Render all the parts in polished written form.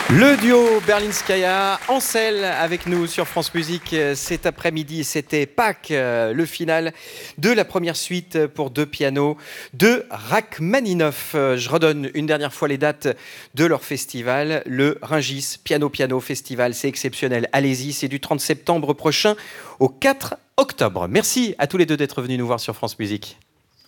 Le duo Berlinskaya, Ancel avec nous sur France Musique cet après-midi. C'était Pâques, le final de la première suite pour deux pianos de Rachmaninoff. Je redonne une dernière fois les dates de leur festival, le Rungis Piano Festival. C'est exceptionnel, allez-y, c'est du 30 septembre prochain au 4 octobre. Merci à tous les deux d'être venus nous voir sur France Musique.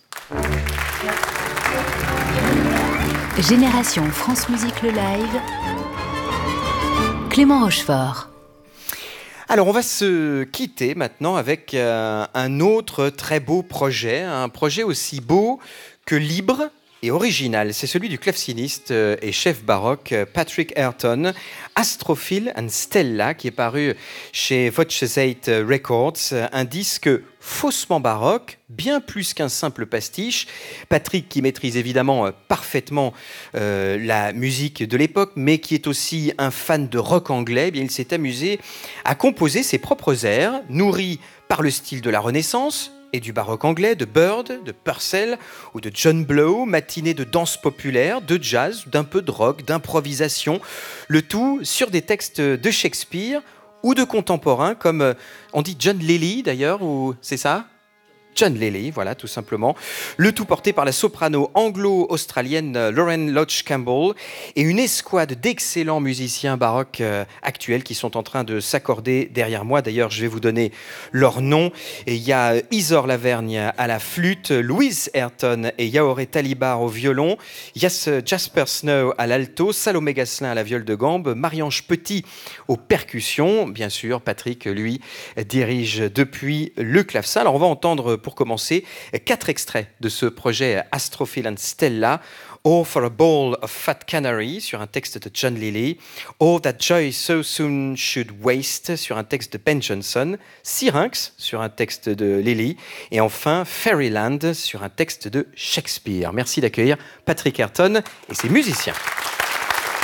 Génération France Musique le live. Clément Rochefort. Alors on va se quitter maintenant avec un autre très beau projet, un projet aussi beau que libre et original. C'est celui du claveciniste et chef baroque Patrick Ayrton, Astrophil and Stella, qui est paru chez Voce8 Records, un disque faussement baroque, bien plus qu'un simple pastiche. Patrick, qui maîtrise évidemment parfaitement la musique de l'époque, mais qui est aussi un fan de rock anglais, eh bien, il s'est amusé à composer ses propres airs, nourris par le style de la Renaissance et du baroque anglais, de Bird, de Purcell ou de John Blow, matinée de danse populaire, de jazz, d'un peu de rock, d'improvisation, le tout sur des textes de Shakespeare ou de contemporains, comme on dit John Lilly d'ailleurs, ou c'est ça ? John Lilly, voilà, tout simplement. Le tout porté par la soprano anglo-australienne Lauren Lodge Campbell et une escouade d'excellents musiciens baroques actuels qui sont en train de s'accorder derrière moi. D'ailleurs, je vais vous donner leurs noms. Et il y a Isor Lavergne à la flûte, Louise Ayrton et Yaoré Talibar au violon, Jasper Snow à l'alto, Salomé Gasselin à la viole de gambe, Marie-Ange Petit aux percussions. Bien sûr, Patrick, lui, dirige depuis le clavecin. Alors, on va entendre pour commencer 4 extraits de ce projet Astrophil and Stella. Or for a Bowl of Fat Canary sur un texte de John Lilly, All That Joy So Soon Should Waste sur un texte de Ben Jonson, Syrinx sur un texte de Lilly et enfin Fairyland sur un texte de Shakespeare. Merci d'accueillir Patrick Ayrton et ses musiciens.